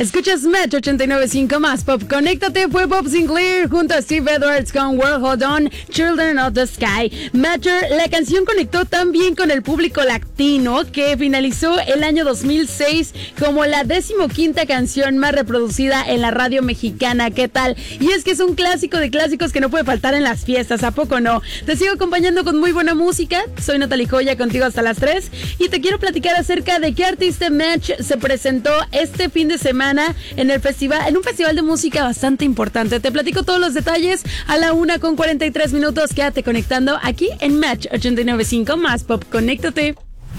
Escuchas Match 89.5 más Pop. Conéctate, fue Bob Sinclair junto a Steve Edwards con World Hold On, Children of the Sky. Matcher, la canción conectó tan bien con el público latino que finalizó el año 2006 como la 15ª canción más reproducida en la radio mexicana. ¿Qué tal? Y es que es un clásico de clásicos que no puede faltar en las fiestas, ¿a poco no? Te sigo acompañando con muy buena música. Soy Natalie Joya, contigo hasta las 3 y te quiero platicar acerca de qué artista Match se presentó este fin de semana en un festival de música bastante importante. Te platico todos los detalles a la 1:43. Quédate conectando aquí en Match 89.5 más Pop. Conéctate.